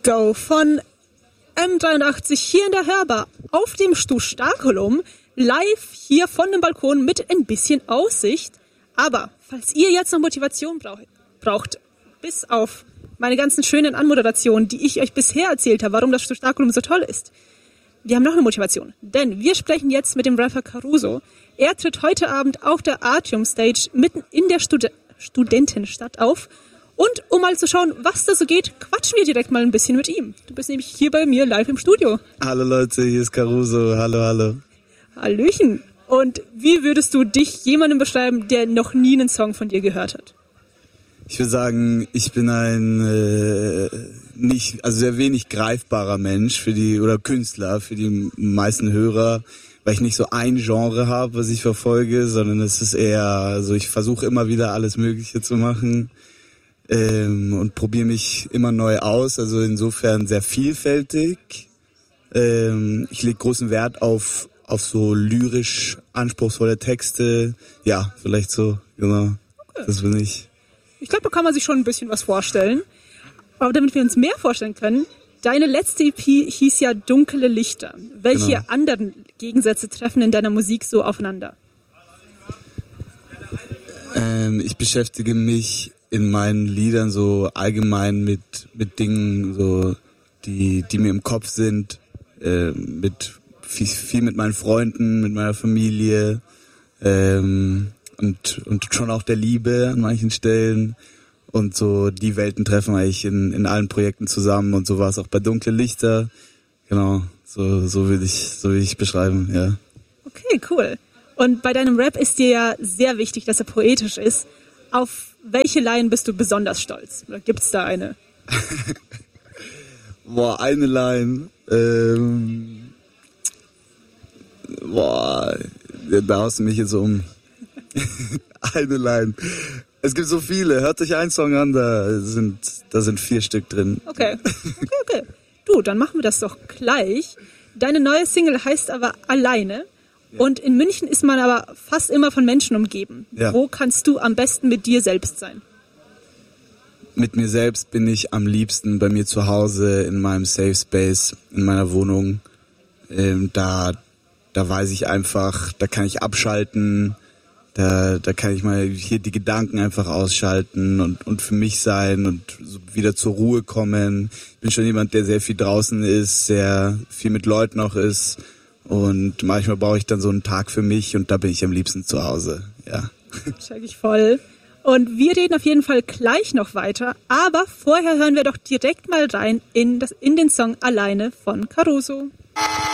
Go von M83 hier in der Hörbar auf dem Stustakulum, live hier von dem Balkon mit ein bisschen Aussicht. Aber falls ihr jetzt noch Motivation braucht, bis auf meine ganzen schönen Anmoderationen, die ich euch bisher erzählt habe, warum das Stustakulum so toll ist, wir haben noch eine Motivation. Denn wir sprechen jetzt mit dem Rapper Caruso. Er tritt heute Abend auf der Artium Stage mitten in der Studentenstadt auf. Und um mal zu schauen, was da so geht, quatschen wir direkt mal ein bisschen mit ihm. Du bist nämlich hier bei mir live im Studio. Hallo Leute, hier ist Caruso. Hallo, hallo. Hallöchen. Und wie würdest du dich jemandem beschreiben, der noch nie einen Song von dir gehört hat? Ich würde sagen, ich bin ein sehr wenig greifbarer Mensch oder Künstler für die meisten Hörer, weil ich nicht so ein Genre habe, was ich verfolge, sondern es ist eher, also ich versuche immer wieder alles Mögliche zu machen und probiere mich immer neu aus, also insofern sehr vielfältig. Ich lege großen Wert auf so lyrisch anspruchsvolle Texte, ja, vielleicht so, genau, okay. Das bin ich. Ich glaube, da kann man sich schon ein bisschen was vorstellen. Aber damit wir uns mehr vorstellen können, deine letzte EP hieß ja Dunkle Lichter. Welche anderen Gegensätze treffen in deiner Musik so aufeinander? Ich beschäftige mich in meinen Liedern so allgemein mit Dingen, so die mir im Kopf sind, mit viel mit meinen Freunden, mit meiner Familie, und schon auch der Liebe an manchen Stellen. Und so die Welten treffen eigentlich in allen Projekten zusammen. Und so war es auch bei Dunkle Lichter. Genau, so will ich beschreiben, ja. Okay, cool. Und bei deinem Rap ist dir ja sehr wichtig, dass er poetisch ist. Auf welche Line bist du besonders stolz? Oder gibt's da eine? Boah, eine Line. Da haust du mich jetzt um. Eine Line. Es gibt so viele. Hört euch einen Song an, da sind 4 Stück drin. Okay. Du, dann machen wir das doch gleich. Deine neue Single heißt aber Alleine. Ja. Und in München ist man aber fast immer von Menschen umgeben. Ja. Wo kannst du am besten mit dir selbst sein? Mit mir selbst bin ich am liebsten bei mir zu Hause, in meinem Safe Space, in meiner Wohnung. Da weiß ich einfach, da kann ich abschalten. Da kann ich mal hier die Gedanken einfach ausschalten und für mich sein und so wieder zur Ruhe kommen. Ich bin schon jemand, der sehr viel draußen ist, sehr viel mit Leuten auch ist. Und manchmal brauche ich dann so einen Tag für mich und da bin ich am liebsten zu Hause, ja. Check ich voll. Und wir reden auf jeden Fall gleich noch weiter, aber vorher hören wir doch direkt mal rein in den Song Alleine von Caruso.